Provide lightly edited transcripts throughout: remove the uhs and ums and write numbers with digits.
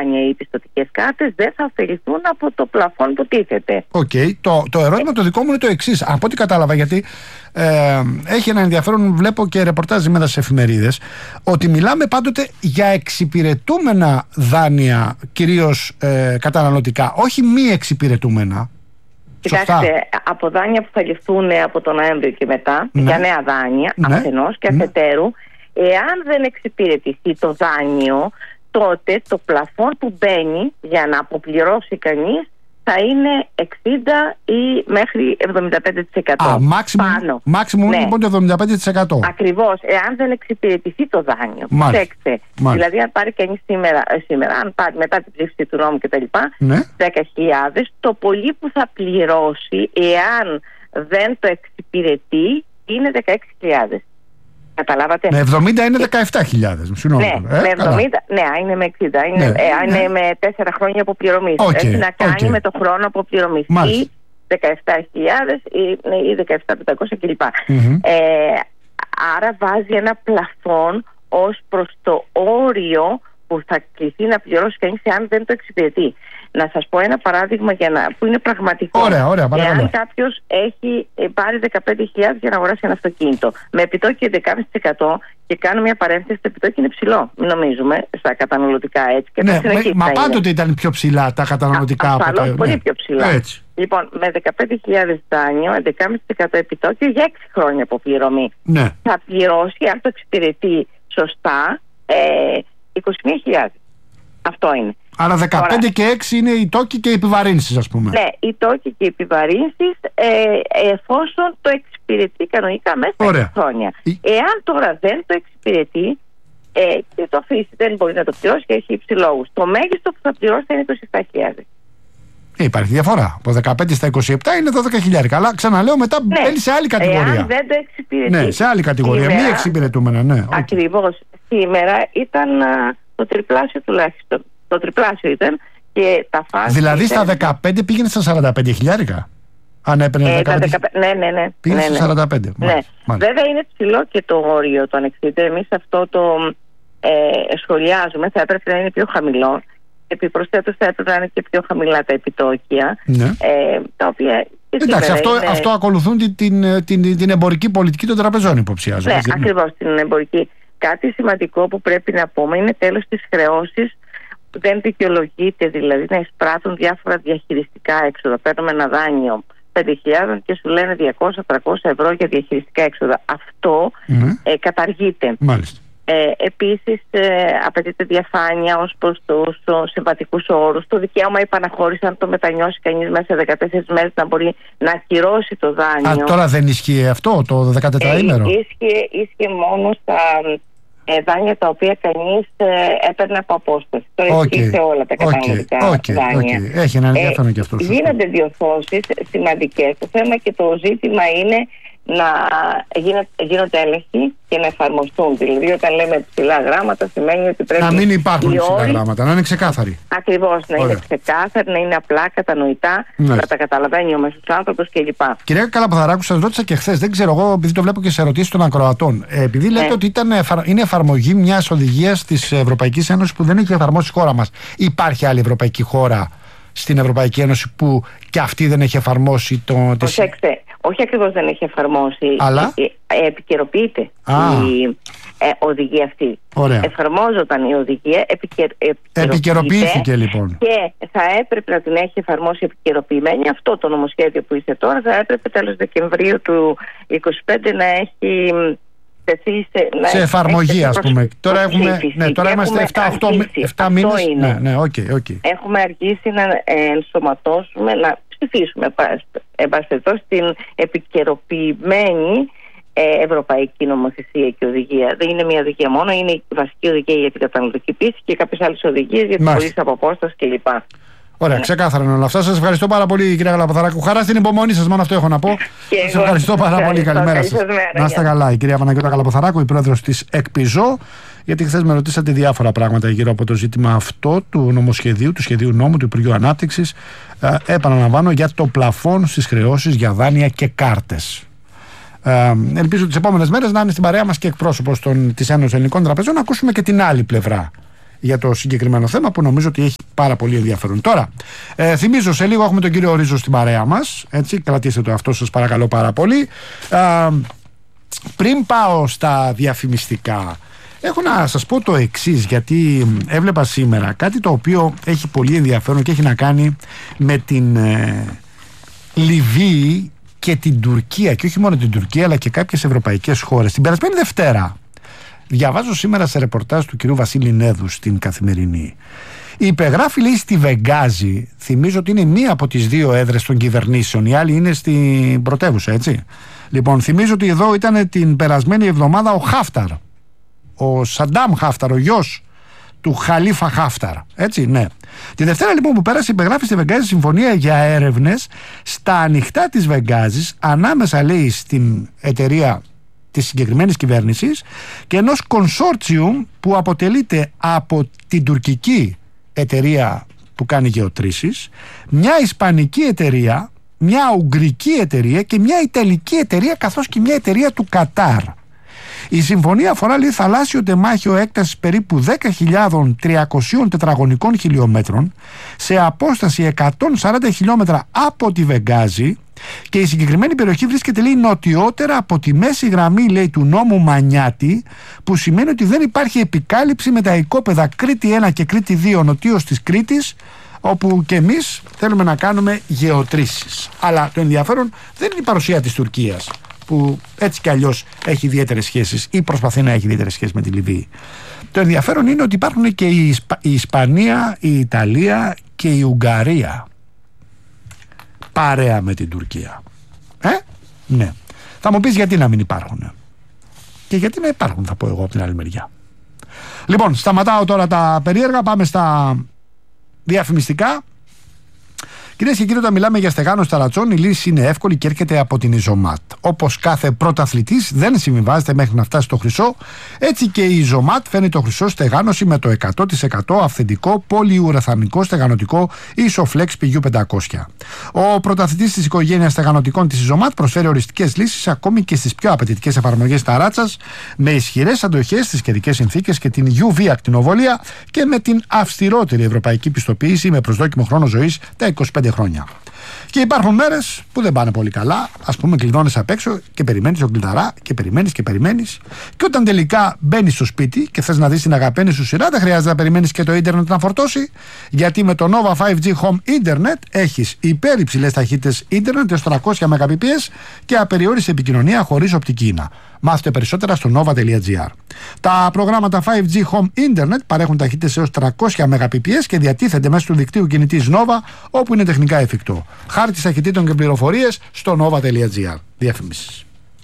δάνεια ή πιστωτικές κάρτες δεν θα ωφεληθούν από το πλαφόν που τίθεται. Το ερώτημα το δικό μου είναι το εξής. Από ό,τι κατάλαβα, γιατί έχει ένα ενδιαφέρον, βλέπω και ρεπορτάζ σήμερα στις εφημερίδες, ότι μιλάμε πάντοτε για εξυπηρετούμενα δάνεια, κυρίως καταναλωτικά, όχι μη εξυπηρετούμενα. Κοιτάξτε, από δάνεια που θα ληφθούν από τον Νοέμβριο και μετά, για νέα δάνεια, αφενός και αφετέρου, εάν δεν εξυπηρετηθεί το δάνειο, τότε το πλαφόν που μπαίνει για να αποπληρώσει κανείς θα είναι 60 ή μέχρι 75%. Maximum λοιπόν το 75%. Ακριβώς, εάν δεν εξυπηρετηθεί το δάνειο. Προσέξτε. Δηλαδή, αν πάρει κανείς σήμερα, αν πάρει μετά την ψήφιση του νόμου κτλ., 10.000, το πολύ που θα πληρώσει, εάν δεν το εξυπηρετεί, είναι 16.000. Καταλάβατε. Με 70 είναι 17.000. Με 70, είναι με 60. Είναι με 4 χρόνια αποπληρωμής. Έχει να κάνει με το χρόνο αποπληρωμής. Ή 17.000 ή 17.500 κλπ. Άρα βάζει ένα πλαφόν ως προς το όριο που θα κληθεί να πληρώσει κανείς αν δεν το εξυπηρετεί. Να σας πω ένα παράδειγμα που είναι πραγματικό. Ωραία, εάν κάποιος έχει πάρει 15.000 για να αγοράσει ένα αυτοκίνητο με επιτόκιο 11,5% και κάνω μια παρένθεση, το επιτόκιο είναι ψηλό. Μην νομίζουμε στα καταναλωτικά έτσι. Και μα πάντοτε ήταν πιο ψηλά τα καταναλωτικά από τα. Πολύ πιο ψηλά. Έτσι. Λοιπόν, με 15.000 δάνειο, 11,5% επιτόκιο για 6 χρόνια αποπληρωμή. Θα πληρώσει, αν το εξυπηρετεί σωστά, 21.000. Αυτό είναι. Άρα 15 και 6 είναι οι τόκοι και οι επιβαρύνσεις, ας πούμε. Ναι, οι τόκοι και οι επιβαρύνσεις, εφόσον το εξυπηρετεί κανονικά μέσα στα χρόνια. Εάν τώρα δεν το εξυπηρετεί και το αφήσει, δεν μπορεί να το πληρώσει και έχει υψηλόγους, το μέγιστο που θα πληρώσει θα είναι 27.000. Υπάρχει διαφορά. Από 15 στα 27 είναι 12.000. Αλλά ξαναλέω, μετά μπαίνει σε άλλη κατηγορία. Εάν δεν το εξυπηρετεί. Ναι, σε άλλη κατηγορία. Μη εξυπηρετούμενα, Ακριβώς. Σήμερα ήταν το τριπλάσιο τουλάχιστον. Το τριπλάσιο ήταν και τα φάση. Δηλαδή στα 15 πήγαινε στα 45.000. Αν έπαιρνε 15. Ναι. Πήγαινε στα 45. Ναι. Βέβαια είναι ψηλό και το όριο το ανεξίτητο. Εμείς αυτό το σχολιάζουμε. Θα έπρεπε να είναι πιο χαμηλό. Επιπροσθέτως θα έπρεπε να είναι και πιο χαμηλά τα επιτόκια. Τα οποία. Εντάξει, αυτό ακολουθούν την εμπορική πολιτική των τραπεζών, υποψιάζω. Ναι, ακριβώς την εμπορική. Κάτι σημαντικό που πρέπει να πούμε είναι τέλος της χρεώσης. Δεν δικαιολογείται δηλαδή να εισπράττουν διάφορα διαχειριστικά έξοδα. Παίρνουμε ένα δάνειο 5.000 και σου λένε 200-300 ευρώ για διαχειριστικά έξοδα. Αυτό καταργείται. Μάλιστα. Επίσης απαιτείται διαφάνεια ως προς τους συμβατικούς όρους. Το δικαίωμα υπαναχώρηση, αν το μετανιώσει κανείς μέσα σε 14 μέρες, να μπορεί να ακυρώσει το δάνειο. Τώρα δεν ισχύει αυτό το 14ήμερο? Ίσχυε μόνο στα δάνεια τα οποία κανείς έπαιρνε από απόσταση. Τώρα ισχύει σε όλα τα καταναλωτικά δάνεια. Έχει ένα ενδιαφέρον και αυτό. Γίνονται διορθώσεις σημαντικές. Το θέμα και το ζήτημα είναι να γίνονται έλεγχοι και να εφαρμοστούν. Δηλαδή, όταν λέμε ψηλά γράμματα, σημαίνει ότι πρέπει να μην υπάρχουν ψηλά γράμματα, να είναι ξεκάθαροι. Ακριβώς, να είναι ξεκάθαροι, να είναι απλά κατανοητά, να τα καταλαβαίνει ο μέσος άνθρωπος κλπ. Κυρία Καλαποθαράκου, σας ρώτησα και χθες, δεν ξέρω, εγώ επειδή το βλέπω και σε ερωτήσεις των ακροατών, επειδή λέτε ότι είναι εφαρμογή μιας οδηγίας της Ευρωπαϊκής Ένωσης που δεν έχει εφαρμόσει η χώρα μας. Υπάρχει άλλη ευρωπαϊκή χώρα στην Ευρωπαϊκή Ένωση που και αυτή δεν έχει εφαρμόσει Προσέξτε. Όχι ακριβώς δεν έχει εφαρμόσει, αλλά επικαιροποιείται η οδηγία αυτή. Εφαρμόζονταν η οδηγία, επικαιροποιήθηκε λοιπόν. Και θα έπρεπε να την έχει εφαρμόσει επικαιροποιημένη. Αυτό το νομοσχέδιο που είστε τώρα θα έπρεπε τέλος Δεκεμβρίου του 2025 να έχει τεθεί σε εφαρμογή, ας πούμε. Τώρα είμαστε 7 μήνες. Έχουμε αργήσει να ενσωματώσουμε, να ψηφίσουμε στην επικαιροποιημένη ευρωπαϊκή νομοθεσία και οδηγία. Δεν είναι μια οδηγία μόνο, είναι η βασική οδηγία για την καταναλωτική πίστη και κάποιες άλλες οδηγίες για τις πωλήσεις από απόσταση κλπ. Ωραία, ξεκάθαρα είναι όλα αυτά. Σας ευχαριστώ πάρα πολύ, κυρία Καλαποθαράκου. Χαρά στην υπομονή σας, μόνο αυτό έχω να πω. Σας ευχαριστώ πάρα πολύ. Καλημέρα σας. Να είστε καλά. Η κυρία Παναγιώτα Καλαποθαράκου, η πρόεδρος της ΕΚΠΙΖΟ, γιατί χθες με ρωτήσατε διάφορα πράγματα γύρω από το ζήτημα αυτό του νομοσχεδίου, του σχεδίου νόμου του Υπουργείου Ανάπτυξης. Επαναλαμβάνω, για το πλαφόν στις χρεώσεις για δάνεια και κάρτες. Ελπίζω τις επόμενες μέρες να είναι στην παρέα μας και εκπρόσωπος της Ένωσης Ελληνικών Τραπεζών, να ακούσουμε και την άλλη πλευρά. για το συγκεκριμένο θέμα που νομίζω ότι έχει πάρα πολύ ενδιαφέρον. Τώρα, θυμίζω σε λίγο έχουμε τον κύριο Ρίζο στην παρέα μας, έτσι, κρατήστε το αυτό σας παρακαλώ πάρα πολύ. Πριν πάω στα διαφημιστικά, έχω να σας πω το εξής, γιατί έβλεπα σήμερα κάτι το οποίο έχει πολύ ενδιαφέρον και έχει να κάνει με την Λιβύη και την Τουρκία, και όχι μόνο την Τουρκία αλλά και κάποιες ευρωπαϊκές χώρες. Την περασμένη Δευτέρα διαβάζω σήμερα σε ρεπορτάζ του κυρίου Βασίλη Νέδου στην Καθημερινή. Υπεγράφει, λέει, στη Βενγκάζη. Θυμίζω ότι είναι μία από τις δύο έδρες των κυβερνήσεων, η άλλη είναι στην πρωτεύουσα, έτσι. Λοιπόν, θυμίζω ότι εδώ ήταν την περασμένη εβδομάδα ο Χάφταρ, ο Σαντάμ Χάφταρ, ο γιος του Χαλίφα Χάφταρ, έτσι, ναι. Τη Δευτέρα λοιπόν που πέρασε υπεγράφει στη Βενγκάζη συμφωνία για έρευνες στα ανοιχτά της Βενγκάζης ανάμεσα, λέει, στην εταιρεία της συγκεκριμένης κυβέρνησης και ενός κονσόρτσιουμ που αποτελείται από την τουρκική εταιρεία που κάνει γεωτρήσεις, μια ισπανική εταιρεία, μια ουγγρική εταιρεία και μια ιταλική εταιρεία, καθώς και μια εταιρεία του Κατάρ. Η συμφωνία αφορά, λέει, θαλάσσιο τεμάχιο έκτασης περίπου 10.300 τετραγωνικών χιλιόμετρων σε απόσταση 140 χιλιόμετρα από τη Βενγκάζη, και η συγκεκριμένη περιοχή βρίσκεται, λέει, νοτιότερα από τη μέση γραμμή, λέει, του νόμου Μανιάτη, που σημαίνει ότι δεν υπάρχει επικάλυψη με τα οικόπεδα Κρήτη 1 και Κρήτη 2 νοτίως της Κρήτης, όπου και εμείς θέλουμε να κάνουμε γεωτρήσεις. Αλλά το ενδιαφέρον δεν είναι η παρουσία της Τουρκίας, που έτσι κι αλλιώς έχει ιδιαίτερες σχέσεις ή προσπαθεί να έχει ιδιαίτερες σχέσεις με τη Λιβύη. Το ενδιαφέρον είναι ότι υπάρχουν και η Ισπανία, η Ιταλία και η Ουγγαρία παρέα με την Τουρκία. Ναι. Θα μου πεις γιατί να μην υπάρχουν. Και γιατί να υπάρχουν, θα πω εγώ από την άλλη μεριά. Λοιπόν, σταματάω τώρα τα περίεργα, πάμε στα διαφημιστικά. Κυρίες και κύριοι, όταν μιλάμε για στεγάνωση ταρατσών, η λύση είναι εύκολη και έρχεται από την Ιζωμάτ. Όπως κάθε πρωταθλητής δεν συμβιβάζεται μέχρι να φτάσει στο χρυσό, έτσι και η Ιζωμάτ φέρνει το χρυσό στεγάνωση με το 100% αυθεντικό πολυουραθανικό στεγανωτικό Isoflex PU500. Ο πρωταθλητής της οικογένειας στεγανωτικών της Ιζωμάτ προσφέρει οριστικές λύσεις ακόμη και στις πιο απαιτητικές εφαρμογές ταράτσας, με ισχυρές αντοχές στις καιρικές συνθήκες και την UV ακτινοβολία και με την αυστηρότερη ευρωπαϊκή πιστοποίηση με προσδόκιμο χρόνο ζωής τα 25 χρόνια. Και υπάρχουν μέρες που δεν πάνε πολύ καλά. Ας πούμε, κλειδώνεις απ' έξω και περιμένεις τον κλειδαρά και περιμένεις και περιμένεις. Και όταν τελικά μπαίνεις στο σπίτι και θες να δεις την αγαπημένη σου σειρά, δεν χρειάζεται να περιμένεις και το ίντερνετ να φορτώσει, γιατί με το Nova 5G Home Internet έχεις υπερυψηλές ταχύτητες ίντερνετ έως 300 Mbps και απεριόριστη επικοινωνία χωρίς οπτική ίνα. Μάθετε περισσότερα στο nova.gr. Τα προγράμματα 5G Home Internet παρέχουν ταχύτητες έως 300 Mbps και διατίθενται μέσω του δικτύου κινητής Nova, όπου είναι τεχνικά εφικτό. Χάρτης ταχυτήτων και πληροφορίες στο nova.gr. Διαφήμιση.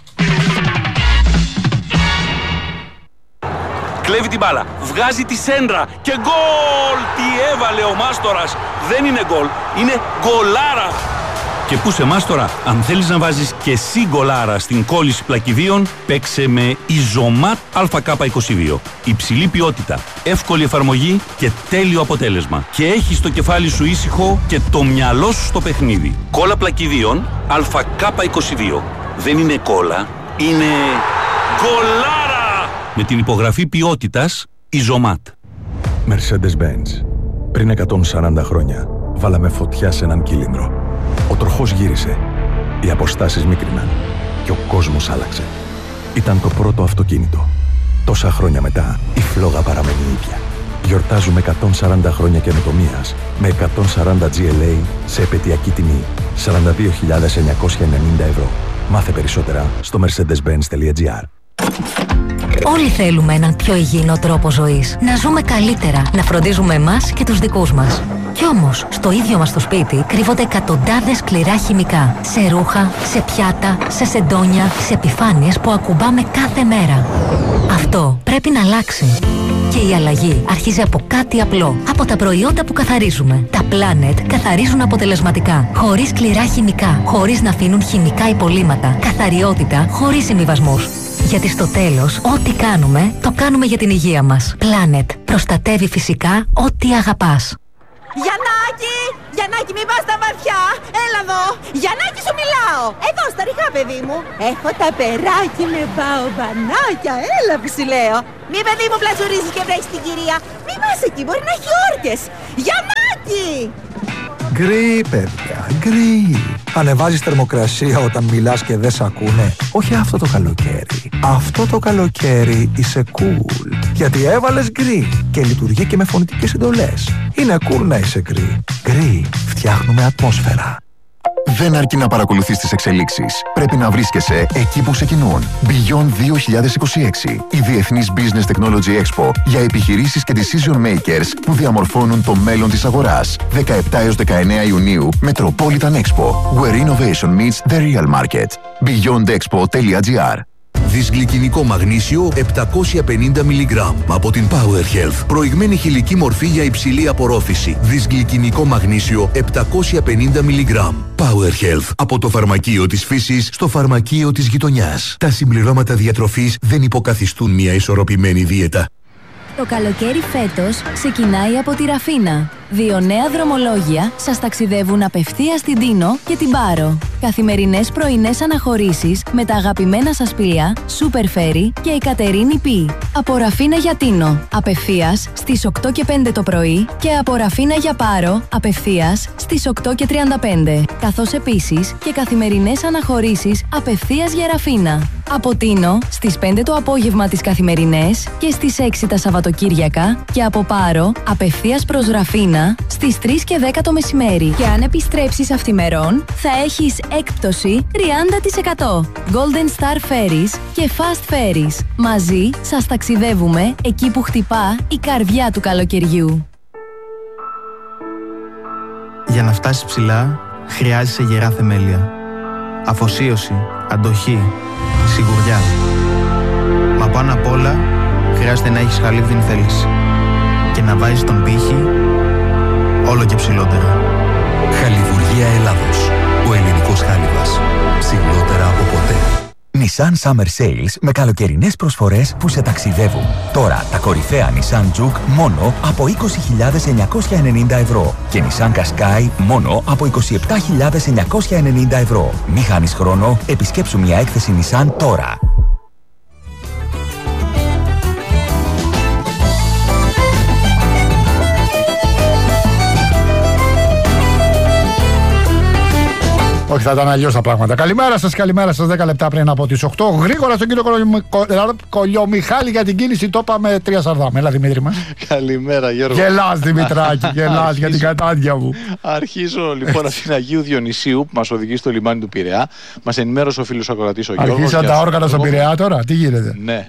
Κλέβει την μπάλα, βγάζει τη σέντρα και γκολ! Τι έβαλε ο Μάστορας! Δεν είναι γκολ, είναι γκολάρα! Και πού σε Μάστορα, αν θέλεις να βάζεις και εσύ γκολάρα στην κόλληση πλακιδίων, παίξε με Ιζωμάτ ΑΚ22. Υψηλή ποιότητα, εύκολη εφαρμογή και τέλειο αποτέλεσμα. Και έχεις το κεφάλι σου ήσυχο και το μυαλό σου στο παιχνίδι. Κόλλα πλακιδίων ΑΚ22. Δεν είναι κόλλα, είναι γκολάρα! Με την υπογραφή ποιότητας Ιζωμάτ. Mercedes-Benz. Πριν 140 χρόνια βάλαμε φωτιά σε έναν κύλινδρο. Ο τροχός γύρισε, οι αποστάσεις μίκριναν και ο κόσμος άλλαξε. Ήταν το πρώτο αυτοκίνητο. Τόσα χρόνια μετά, η φλόγα παραμένει ίδια. Γιορτάζουμε 140 χρόνια καινοτομίας με 140 GLA σε επαιτειακή τιμή 42.990 ευρώ. Μάθε περισσότερα στο mercedes-benz.gr. Όλοι θέλουμε έναν πιο υγιεινό τρόπο ζωής. Να ζούμε καλύτερα, να φροντίζουμε εμάς και τους δικούς μας. Κι όμως, στο ίδιο μας το σπίτι κρύβονται εκατοντάδες σκληρά χημικά. Σε ρούχα, σε πιάτα, σε σεντόνια, σε επιφάνειες που ακουμπάμε κάθε μέρα. Αυτό πρέπει να αλλάξει. Και η αλλαγή αρχίζει από κάτι απλό. Από τα προϊόντα που καθαρίζουμε. Τα Planet καθαρίζουν αποτελεσματικά. Χωρίς σκληρά χημικά. Χωρίς να αφήνουν χημικά υπολείμματα. Καθαριότητα χωρίς συμβιβασμούς. Γιατί στο τέλος, ό,τι κάνουμε, το κάνουμε για την υγεία μας. Planet. Προστατεύει φυσικά ό,τι αγαπάς. Γιαννάκη! Γιαννάκη, μην πας στα βαθιά! Έλα εδώ! Γιαννάκη, σου μιλάω! Εδώ, στα ριχά, παιδί μου! Έχω τα περάκι με μπαομπανάκια! Έλα που σου λέω! Μη, παιδί μου, πλατσουρίζεις και βρέχεις την κυρία! Μη μας Άσε εκεί, μπορεί να έχει όρκες. Γιαννάκη! Γκρι, παιδιά, γκρι. Ανεβάζεις θερμοκρασία όταν μιλάς και δεν σ' ακούνε. Όχι αυτό το καλοκαίρι. Αυτό το καλοκαίρι είσαι cool. Γιατί έβαλες γκρι και λειτουργεί και με φωνητικές εντολές. Είναι cool να είσαι γκρι. Γκρι, φτιάχνουμε ατμόσφαιρα. Δεν αρκεί να παρακολουθείς τις εξελίξεις. Πρέπει να βρίσκεσαι εκεί που ξεκινούν. Beyond 2026. Η Διεθνής Business Technology Expo για επιχειρήσεις και decision makers που διαμορφώνουν το μέλλον της αγοράς. 17 έως 19 Ιουνίου, Metropolitan Expo. Where innovation meets the real market. beyondexpo.gr. Δυσγλυκινικό μαγνήσιο 750 mg από την Power Health. Προηγμένη χηλική μορφή για υψηλή απορρόφηση. Δυσγλυκινικό μαγνήσιο 750 mg. Power Health. Από το φαρμακείο της φύσης στο φαρμακείο της γειτονιάς. Τα συμπληρώματα διατροφής δεν υποκαθιστούν μια ισορροπημένη δίαιτα. Το καλοκαίρι φέτος ξεκινάει από τη Ραφίνα. 2 νέα δρομολόγια σας ταξιδεύουν απευθείας στην Τίνο και την Πάρο. Καθημερινές πρωινές αναχωρήσεις με τα αγαπημένα σας πλοία Super Ferry και η Κατερίνη Π. Από Ραφίνα για Τίνο, απευθείας στις 8 και 5 το πρωί και από Ραφίνα για Πάρο, απευθείας στις 8 και 35. Καθώς επίσης και καθημερινές αναχωρήσεις απευθείας για Ραφίνα. Από Τίνο στις 5 το απόγευμα τις καθημερινές και στις 6 τα Σαββατοκύριακα και από Πάρο απευθείας προς Ραφίνα στις 3 και 10 το μεσημέρι. Και αν επιστρέψεις αυθημερών θα έχεις έκπτωση 30%. Golden Star Ferries και Fast Ferries. Μαζί σας ταξιδεύουμε εκεί που χτυπά η καρδιά του καλοκαιριού. Για να φτάσεις ψηλά χρειάζεσαι γερά θεμέλια. Αφοσίωση, αντοχή, σιγουριά. Μα πάνω απ' όλα χρειάζεται να έχεις χαλίβδινη θέληση και να βάζεις τον πύχη όλο και ψηλότερα. Χαλιβουργία Ελλάδος. Ο ελληνικός χάλιβας. Ψηλότερα από ποτέ. Nissan Summer Sales με καλοκαιρινές προσφορές που σε ταξιδεύουν. Τώρα τα κορυφαία Nissan Juke μόνο από 20.990 ευρώ και Nissan Qashqai μόνο από 27.990 ευρώ. Μη χάνεις χρόνο, επισκέψου μια έκθεση Nissan τώρα. Όχι, θα ήταν αλλιώς τα πράγματα. Καλημέρα σας, 10 λεπτά πριν από τις 8. Γρήγορα στον κύριο Κολιομιχάλη για την κίνηση. Το είπαμε 3 σαρδάμε. Έλα, Δημήτρη μας. Καλημέρα, Γιώργο. Γελάς, Δημητράκη, γελάς για την κατάντια μου. Αρχίζω λοιπόν από την Αγίου Διονυσίου που μας οδηγεί στο λιμάνι του Πειραιά. Μας ενημέρωσε ο φίλος ακροατής ο Γιώργος. Αρχίσαν τα όργανα στον Πειραιά τώρα, τι γίνεται? Ναι,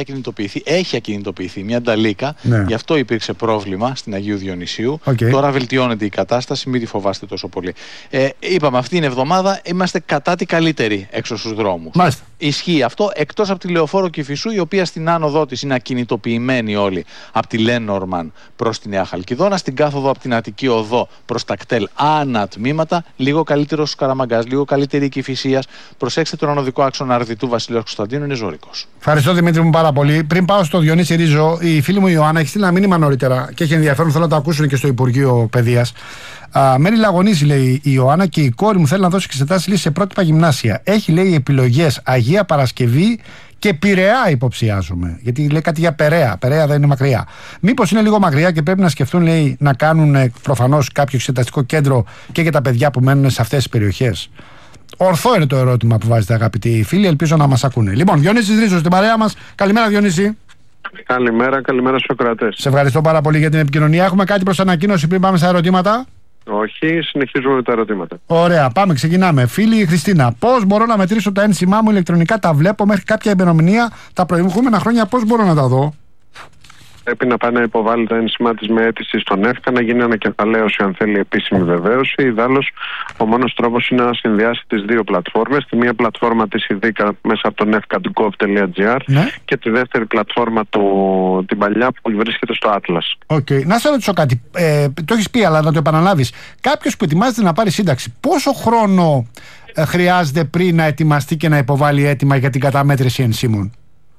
έχει ακινητοποιηθεί μια νταλίκα. Ναι. Γι' αυτό υπήρξε πρόβλημα στην Αγίου Διονυσίου. Τώρα βελτιώνεται η κατάσταση, μην τη φοβάστε τόσο πολύ. Είπαμε αυτή είναι εβδομάδα είμαστε κατά τη καλύτερη έξω στους δρόμους. Μάλιστα. Ισχύει αυτό, εκτός από τη Λεωφόρο Κηφισού, η οποία στην άνοδό της είναι ακινητοποιημένη όλη από τη Λένορμαν προς τη Νέα Χαλκιδόνα, στην κάθοδο από την Αττική Οδό προς τα κτέλ ανατμήματα, λίγο καλύτερο στους Καραμαγκάς, λίγο καλύτερη η Κηφισίας. Προσέξτε τον ανωδικό άξονα Αρδιτού Βασιλέως Κωνσταντίνου, είναι ζώρικος. Ευχαριστώ, Δημήτρη μου, πάρα πολύ. Πριν πάω στο Διονύση Ρίζο, η φίλη μου Ιωάννα έχει στείλει ένα μήνυμα νωρίτερα και έχει ενδιαφέρον, θέλω να το ακούσουν και στο Υπουργείο Παιδείας. Μένει Λαγωνίση, λέει η Ιωάννα, και η κόρη μου θέλει να δώσει εξετάσεις λύση σε πρότυπα γυμνάσια. Έχει, λέει, επιλογές Αγία Παρασκευή και Πειραιά, υποψιάζομαι. Γιατί λέει κάτι για Περαία. Περαία δεν είναι μακριά. Μήπως είναι λίγο μακριά και πρέπει να σκεφτούν, λέει, να κάνουν προφανώς κάποιο εξεταστικό κέντρο και για τα παιδιά που μένουν σε αυτές τις περιοχές. Ορθό είναι το ερώτημα που βάζετε, αγαπητοί φίλοι. Ελπίζω να μας ακούνε. Λοιπόν, Διονύσης Ρίζος στην παρέα μας. Καλημέρα, Διονύση. Καλημέρα στους ακροατές. Σε ευχαριστώ πάρα πολύ για την επικοινωνία. Έχουμε κάτι προς ανακοίνωση πριν πάμε στα ερωτήματα? Όχι, συνεχίζουμε με τα ερωτήματα. Ωραία, πάμε, ξεκινάμε. Φίλη Χριστίνα, πώς μπορώ να μετρήσω τα ένσημά μου ηλεκτρονικά? Τα βλέπω μέχρι κάποια ημερομηνία τα προηγούμενα χρόνια, πώς μπορώ να τα δω? Πρέπει να πάει να υποβάλει τα ένσημά της με αίτηση στον ΕΦΚΑ, να γίνει ανακεφαλαίωση αν θέλει επίσημη βεβαίωση. Ιδάλλως, ο μόνος τρόπος είναι να συνδυάσει τις δύο πλατφόρμες. Τη μία πλατφόρμα της ΙΔΙΚΑ μέσα από τον efka.gov.gr και τη δεύτερη πλατφόρμα την παλιά που βρίσκεται στο Atlas. Να σε ρωτήσω κάτι. Το έχεις πει, αλλά να το επαναλάβεις. Κάποιος που ετοιμάζεται να πάρει σύνταξη, πόσο χρόνο χρειάζεται πριν να ετοιμαστεί και να υποβάλει αίτημα για την καταμέτρηση ενσύμων?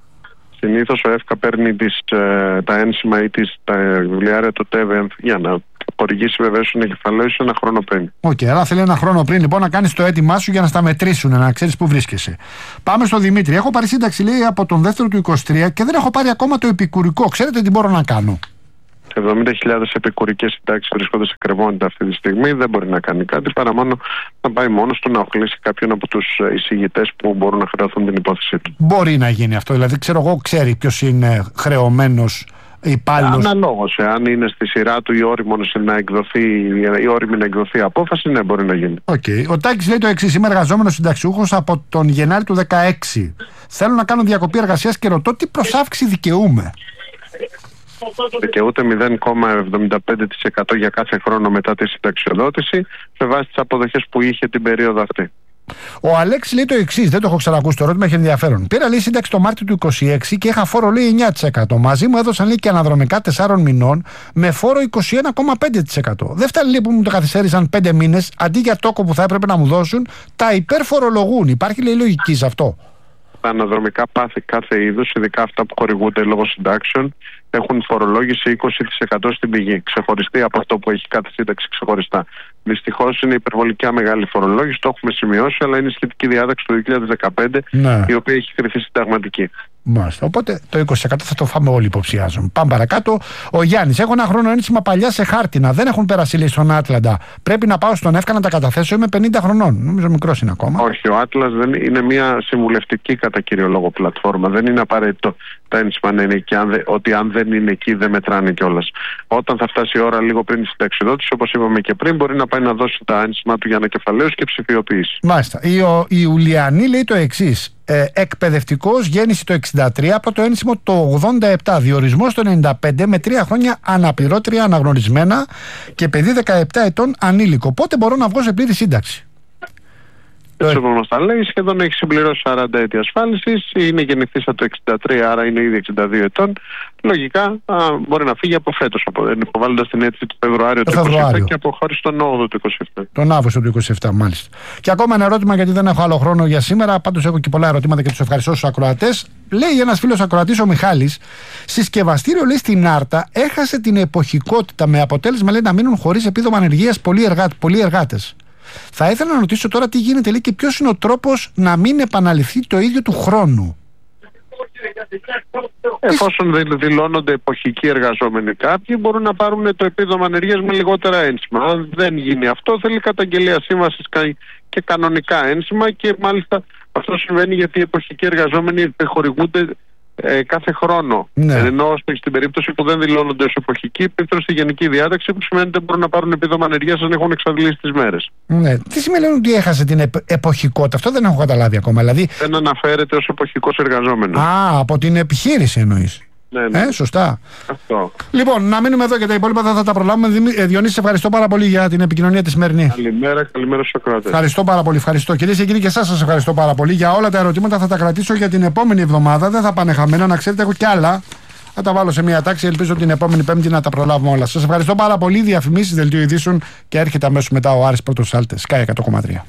Συνήθως ο ΕΦΚΑ παίρνει τα ένσημα ή τα βιβλιάρια του ΤΕΒΕ για να χορηγήσει βεβαίως την εκεφαλαίωση ένα χρόνο πριν. Άρα θέλει ένα χρόνο πριν λοιπόν να κάνεις το αίτημά σου για να στα μετρήσουν, να ξέρεις πού βρίσκεσαι. Πάμε στο Δημήτρη. Έχω πάρει σύνταξη, λέει, από τον δεύτερο του 23 και δεν έχω πάρει ακόμα το επικουρικό. Ξέρετε τι μπορώ να κάνω? 70.000 επικουρικές συντάξεις βρίσκονται σε κρεμότητα αυτή τη στιγμή. Δεν μπορεί να κάνει κάτι παρά μόνο να πάει μόνος του να οχλήσει κάποιον από τους εισηγητές που μπορούν να χρεωθούν την υπόθεσή του. Μπορεί να γίνει αυτό, δηλαδή ξέρει ποιος είναι χρεωμένος υπάλληλος. Αναλόγως, εάν είναι στη σειρά του η όριμη να εκδοθεί απόφαση, ναι, μπορεί να γίνει. Ο Τάκης λέει το εξής: είμαι εργαζόμενος συνταξιούχος από τον Γενάρη του 2016. Θέλω να κάνω διακοπή εργασίας και ρωτώ τι προσάυξη δικαιούμαι. Δικαιούται 0,75% για κάθε χρόνο μετά τη συνταξιοδότηση, με βάση τις αποδοχές που είχε την περίοδο αυτή. Ο Αλέξης λέει το εξής, δεν το έχω ξανακούσει, το ερώτημα έχει ενδιαφέρον. Πήρα λέει σύνταξη το Μάρτιο του 26 και είχα φόρο λέει 9%. Μαζί μου έδωσαν λέει και αναδρομικά 4 μηνών με φόρο 21,5%. Δεν φτάνει λέει που μου το καθυστέρησαν 5 μήνες, αντί για τόκο που θα έπρεπε να μου δώσουν, τα υπερφορολογούν. Υπάρχει λέει λογική σε αυτό? Τα αναδρομικά πάθη κάθε είδους, ειδικά αυτά που χορηγούνται λόγω συντάξεων, έχουν φορολόγηση 20% στην πηγή, ξεχωριστή από αυτό που έχει κάθε σύνταξη ξεχωριστά. Δυστυχώς είναι υπερβολικά μεγάλη φορολόγηση, το έχουμε σημειώσει, αλλά είναι σχετική διάταξη του 2015, η οποία έχει κριθεί συνταγματική. Μάλιστα. Οπότε το 20% θα το φάμε όλοι, υποψιάζομαι. Πάμε παρακάτω. Ο Γιάννης: έχω ένα χρόνο ένσημα παλιά σε χάρτινα. Δεν έχουν περάσει λέει στον Άτλαντα. Πρέπει να πάω στον ΕΦΚΑ να τα καταθέσω. Είμαι 50 χρονών. Νομίζω μικρός είναι ακόμα. Όχι, ο Άτλας είναι μια συμβουλευτική κατά κύριο λόγο πλατφόρμα. Δεν είναι απαραίτητο τα ένσημα να είναι εκεί. Ότι αν δεν είναι εκεί δεν μετράνε κιόλας. Όταν θα φτάσει η ώρα λίγο πριν τη συνταξιδότηση, όπως είπαμε και πριν, μπορεί να πάει να δώσει τα ένσημα του για ανακεφαλαίωση και ψηφιοποίηση. Μάλιστα. Η Ιουλιανή λέει το εξής: εκπαιδευτικός, γέννηση το 63, πρώτο ένσημο το 87, διορισμός το 95 με 3 χρόνια αναπληρώτρια αναγνωρισμένα και παιδί 17 ετών ανήλικο. Πότε μπορώ να βγω σε πλήρη σύνταξη? Έτσι όπως μας τα λέει, σχεδόν έχει συμπληρώσει 40 έτη ασφάλισης, είναι γεννηθής από το 63, άρα είναι ήδη 62 ετών. Λογικά μπορεί να φύγει από φέτος, υποβάλλοντας την αίτηση του Φεβρουάριο του 27 και αποχώρηση τον 8ο του 27. Τον Αύγουστο του 27, μάλιστα. Και ακόμα ένα ερώτημα, γιατί δεν έχω άλλο χρόνο για σήμερα, πάντως έχω και πολλά ερωτήματα και τους ευχαριστώ στους ακροατές. Λέει ένας φίλος ακροατής, ο Μιχάλης: συσκευαστήριο λέει στην Άρτα έχασε την εποχικότητα με αποτέλεσμα λέει να μείνουν χωρίς επίδομα ανεργίας πολλοί εργάτες. Θα ήθελα να ρωτήσω τώρα τι γίνεται λέει, και ποιος είναι ο τρόπος να μην επαναληφθεί το ίδιο του χρόνου. Εφόσον δηλώνονται εποχικοί εργαζόμενοι κάποιοι, μπορούν να πάρουν το επίδομα ανεργίας με λιγότερα ένσημα. Αν δεν γίνει αυτό, θέλει καταγγελία σύμβασης και κανονικά ένσημα, και μάλιστα αυτό συμβαίνει γιατί οι εποχικοί εργαζόμενοι χορηγούνται κάθε χρόνο. Ναι. Ενώ στην περίπτωση που δεν δηλώνονται ως εποχικοί, πέφτουν στη γενική διάταξη, που σημαίνει ότι μπορούν να πάρουν επίδομα ανεργίας αν έχουν εξαντλήσει τις μέρες. Ναι. Τι σημαίνει ότι έχασε την εποχικότητα? Αυτό δεν έχω καταλάβει ακόμα. Δηλαδή... Δεν αναφέρεται ως εποχικός εργαζόμενος. Από την επιχείρηση εννοείς? Ναι. Σωστά. Αυτό. Λοιπόν, να μείνουμε εδώ και τα υπόλοιπα θα τα προλάβουμε. Διονύση, σε ευχαριστώ πάρα πολύ για την επικοινωνία τη σημερινή. Καλημέρα στους ακροατές. Ευχαριστώ πάρα πολύ. Ευχαριστώ. Κυρίες και κύριοι, και εσάς σας ευχαριστώ πάρα πολύ. Για όλα τα ερωτήματα θα τα κρατήσω για την επόμενη εβδομάδα. Δεν θα πάνε χαμένα, να ξέρετε, έχω κι άλλα. Θα τα βάλω σε μια τάξη. Ελπίζω την επόμενη Πέμπτη να τα προλάβουμε όλα. Σας ευχαριστώ πάρα πολύ. Διαφημίσεις, δελτίο ειδήσεων και έρχεται αμέσως μετά ο Άρης Πρωτοσάλτες. Sky 100,3.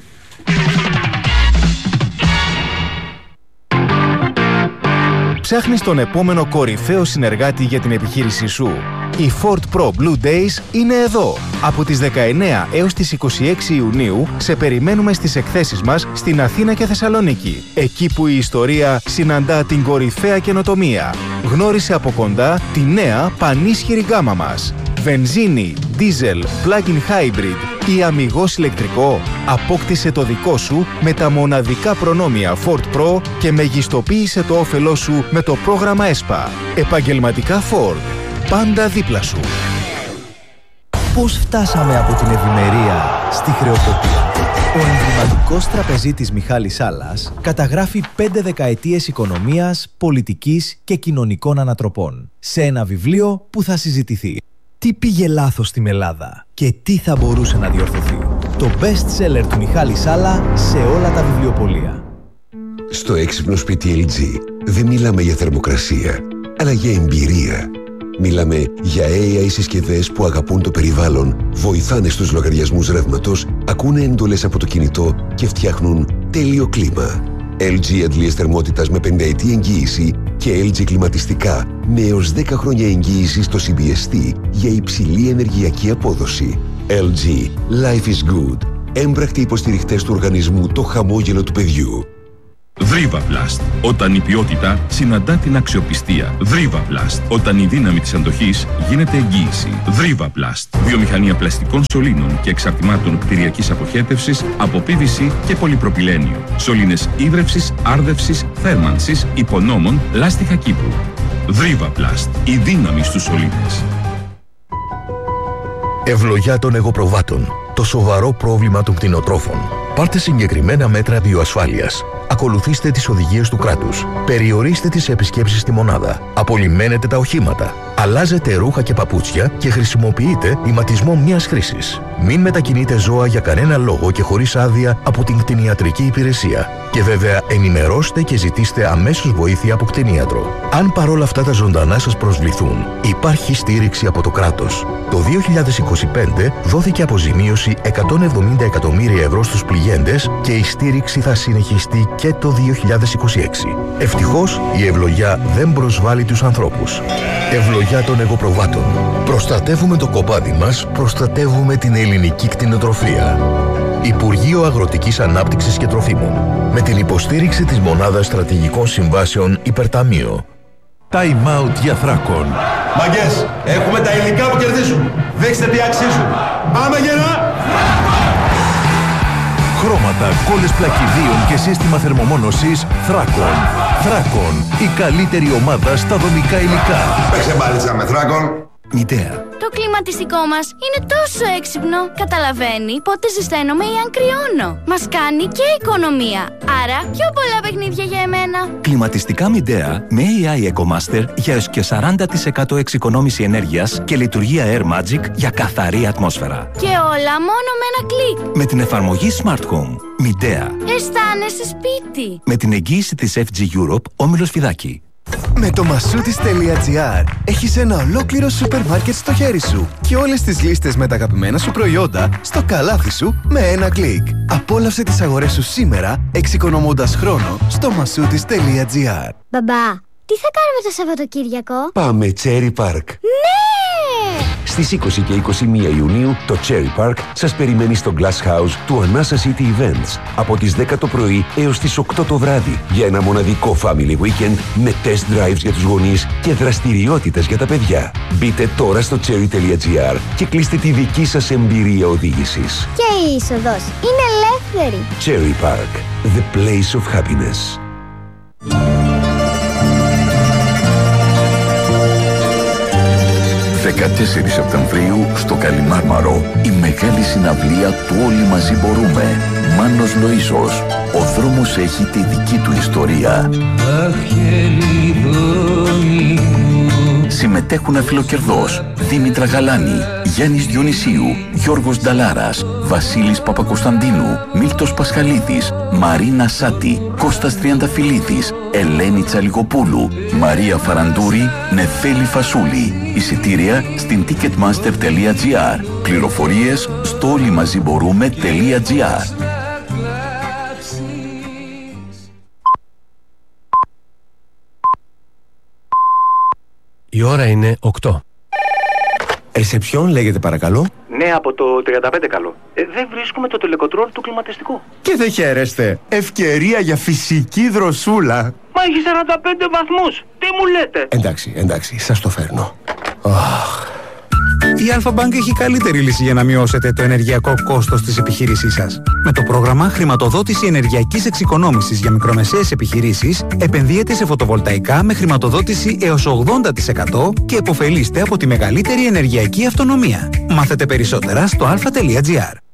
Ψάχνεις τον επόμενο κορυφαίο συνεργάτη για την επιχείρησή σου? Η Ford Pro Blue Days είναι εδώ. Από τις 19 έως τις 26 Ιουνίου σε περιμένουμε στις εκθέσεις μας στην Αθήνα και Θεσσαλονίκη. Εκεί που η ιστορία συναντά την κορυφαία καινοτομία. Γνώρισε από κοντά τη νέα πανίσχυρη γκάμα μας. Βενζίνη, diesel, plug-in hybrid ή αμιγώς ηλεκτρικό. Απόκτησε το δικό σου με τα μοναδικά προνόμια Ford Pro και μεγιστοποίησε το όφελό σου με το πρόγραμμα ESPA. Επαγγελματικά Ford. Πάντα δίπλα σου. Πώς φτάσαμε από την ευημερία στη χρεοκοπία? Ο εμβληματικός τραπεζίτης Μιχάλης Σάλλας καταγράφει 5 δεκαετίες οικονομίας, πολιτικής και κοινωνικών ανατροπών σε ένα βιβλίο που θα συζητηθεί. Τι πήγε λάθος στην Ελλάδα και τι θα μπορούσε να διορθωθεί? Το best seller του Μιχάλη Σάλλα σε όλα τα βιβλιοπωλεία. Στο έξυπνο σπίτι LG δεν μιλάμε για θερμοκρασία, αλλά για εμπειρία. Μιλάμε για AI συσκευές που αγαπούν το περιβάλλον, βοηθάνε στους λογαριασμούς ρεύματος, ακούνε εντολές από το κινητό και φτιάχνουν τέλειο κλίμα. LG αντλίες θερμότητας με 50 ετή εγγύηση και LG κλιματιστικά με έως 10 χρόνια εγγύηση στο CBST για υψηλή ενεργειακή απόδοση. LG. Life is good. Έμπρακτοι υποστηριχτές του οργανισμού Το Χαμόγελο του Παιδιού. Drivaplast. Όταν η ποιότητα συναντά την αξιοπιστία. Drivaplast. Όταν η δύναμη της αντοχής γίνεται εγγύηση. Drivaplast. Βιομηχανία πλαστικών σωλήνων και εξαρτημάτων κτηριακής αποχέτευσης από PVC και πολυπροπυλένιο. Σωλήνες ίδρευσης, άρδευσης, θέρμανσης, υπονόμων, λάστιχα Κύπρου. Drivaplast. Η δύναμη στους σωλήνες. Ευλογιά των εγωπροβάτων. Το σοβαρό πρόβλημα των κτηνοτρόφων. Πάρτε συγκεκριμένα μέτρα βιοασφάλειας. Ακολουθήστε τις οδηγίες του κράτους. Περιορίστε τις επισκέψεις στη μονάδα. Απολυμμένετε τα οχήματα. Αλλάζετε ρούχα και παπούτσια και χρησιμοποιείτε ηματισμό μιας χρήσης. Μην μετακινείτε ζώα για κανένα λόγο και χωρίς άδεια από την κτηνιατρική υπηρεσία. Και βέβαια ενημερώστε και ζητήστε αμέσως βοήθεια από κτηνίατρο. Αν παρόλα αυτά τα ζωντανά σας προσβληθούν, υπάρχει στήριξη από το κράτος. Το 2025 δόθηκε αποζημίωση 170 εκατομμύρια ευρώ στους πληγέντες και η στήριξη θα συνεχιστεί και το 2026. Ευτυχώς η ευλογιά δεν προσβάλλει τους ανθρώπους. Ευλογιά των εγωπροβάτων. Προστατεύουμε το κοπάδι μας, προστατεύουμε την ελληνική κτηνοτροφία. Υπουργείο Αγροτικής Ανάπτυξης και Τροφίμων. Με την υποστήριξη της Μονάδας Στρατηγικών Συμβάσεων Υπερταμείο. Time out για Θράκον. Μαγκές, έχουμε τα υλικά που κερδίζουν. Δείξτε τι αξίζουν. Πάμε γερά! Χρώματα, κόλλες πλακιδίων και σύστημα θερμομόνωσης Θράκον. Θράκον, η καλύτερη ομάδα στα δομικά υλικά. Παίξε μπάλιτσα με Θράκον. Μητέα. Το κλιματιστικό μας είναι τόσο έξυπνο. Καταλαβαίνει πότε ζεσταίνομαι ή αν κρυώνω. Μας κάνει και οικονομία. Άρα πιο πολλά παιχνίδια για εμένα. Κλιματιστικά Midea με AI EcoMaster για έως και 40% εξοικονόμηση ενέργειας και λειτουργία Air Magic για καθαρή ατμόσφαιρα. Και όλα μόνο με ένα κλικ. Με την εφαρμογή Smart Home. Midea. Αισθάνεσαι σπίτι. Με την εγγύηση της FG Europe, Όμιλος Φιδάκη. Με το masoutis.gr έχεις ένα ολόκληρο σούπερ μάρκετ στο χέρι σου και όλες τις λίστες με τα αγαπημένα σου προϊόντα στο καλάθι σου με ένα κλικ. Απόλαυσε τις αγορές σου σήμερα εξοικονομώντας χρόνο στο masoutis.gr. Μπαμπά, τι θα κάνουμε το Σαββατοκύριακο? Πάμε Cherry Park. Ναι! Στις 20 και 21 Ιουνίου το Cherry Park σας περιμένει στο Glass House του Anasa City Events από τις 10 το πρωί έως τις 8 το βράδυ για ένα μοναδικό family weekend με test drives για τους γονείς και δραστηριότητες για τα παιδιά. Μπείτε τώρα στο cherry.gr και κλείστε τη δική σας εμπειρία οδήγησης. Και η είσοδος είναι ελεύθερη. Cherry Park, the place of happiness. 14 Σεπτεμβρίου στο Καλιμάρμαρο η μεγάλη συναυλία του Όλοι Μαζί Μπορούμε. Μάνος Λοΐζος. Ο δρόμος έχει τη δική του ιστορία. Συμμετέχουν αφιλοκερδός Δήμητρα Γαλάνη, Γιάννης Διονυσίου, Γιώργος Νταλάρας, Βασίλης Παπακοσταντίνου, Μίλτος Πασχαλίδης, Μαρίνα Σάτη, Κώστας Τριανταφυλλίδης, Ελένη Τσαλιγοπούλου, Μαρία Φαραντούρη, Νεφέλη Φασούλη. Εισιτήρια στην ticketmaster.gr. Πληροφορίες στο όλοιμαζιμπορούμε.gr. Η ώρα είναι 8. Ρεσεψιόν λέγεται παρακαλώ. Ναι, από το 35 καλό. Δεν βρίσκουμε το τελεκοτρόλ του κλιματιστικού. Και δεν χαίρεστε. Ευκαιρία για φυσική δροσούλα. Μα έχει 45 βαθμούς. Τι μου λέτε? Εντάξει, σας το φέρνω. Η Alpha-Bank έχει καλύτερη λύση για να μειώσετε το ενεργειακό κόστος της επιχείρησής σας. Με το πρόγραμμα Χρηματοδότηση Ενεργειακής Εξοικονόμησης για μικρομεσαίες επιχειρήσεις, επενδύετε σε φωτοβολταϊκά με χρηματοδότηση έως 80% και επωφελείστε από τη μεγαλύτερη ενεργειακή αυτονομία. Μάθετε περισσότερα στο alpha.gr.